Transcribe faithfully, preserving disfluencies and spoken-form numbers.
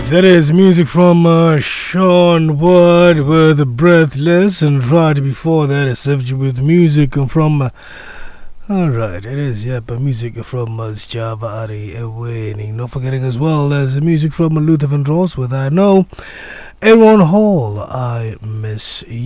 That is music from uh, Sean Wood with Breathless, and right before that, I served you with music from. Uh, Alright, it is, yeah, but music from uh, Java Ari Winning. Not forgetting as well as music from Luther Vandross with I Know. Aaron Hall, I Miss You.